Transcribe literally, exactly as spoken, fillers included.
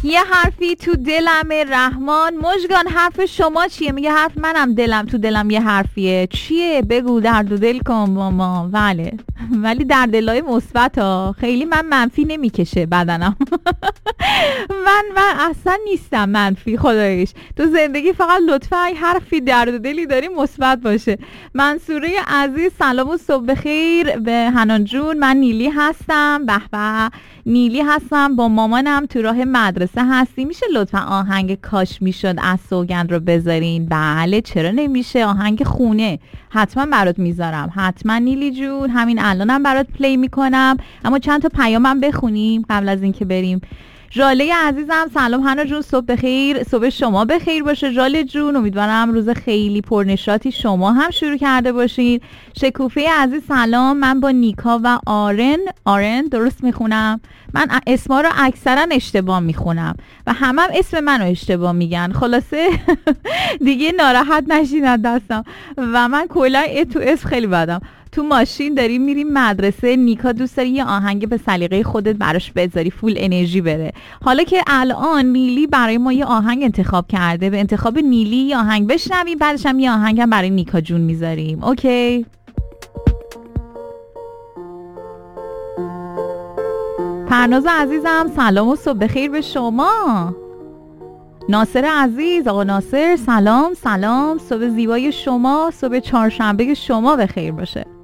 یه حرفی تو دلم رحمان. مژگان حرف شما چیه؟ میگه حرف منم دلم تو دلم یه حرفیه. چیه؟ بگو، درد و دل کن با ما. بله ولی در دلای مثبت ها، خیلی من منفی نمیکشه بدنم. من من اصلا نیستم منفی، خداییش. تو زندگی فقط لطفا حرفی درد و دلی داری مثبت باشه. منصوره عزیز سلام و صبح بخیر به حنان جون. من نیلی هستم. به به، نیلی هستم، با مامانم تو راه مدرسه هستی. میشه لطفا آهنگ کاش میشد از سوگند رو بذارین؟ بله چرا نمیشه، آهنگ خونه حتما برات میذارم، حتما نیلی جون، همین الانم برات پلی میکنم. اما چند تا پیامم بخونیم قبل از اینکه بریم. ژاله عزیزم سلام حنا جون، صبح بخیر. صبح شما بخیر باشه ژاله جون، امیدوارم روز خیلی پرنشاطی شما هم شروع کرده باشید. شکوفه عزیز سلام، من با نیکا و آرن آرن درست میخونم؟ من اسما رو اکثرا اشتباه میخونم و همه هم اسم منو اشتباه میگن. خلاصه دیگه ناراحت نشین از دستم و من کلا تو اسم خیلی بدم. تو ماشین داریم میریم مدرسه. نیکا دوست داری یه آهنگ به سلیقه خودت براش بذاری، فول انرژی بره. حالا که الان نیلی برای ما یه آهنگ انتخاب کرده، به انتخاب نیلی یه آهنگ بشنویم، بعدش هم یه آهنگ هم برای نیکا جون میذاریم. اوکی؟ پرناز عزیزم سلام و صبح بخیر به شما. ناصر عزیز، آقا ناصر سلام سلام، صبح زیبای شما، صبح چهارشنبه شما بخیر باشه.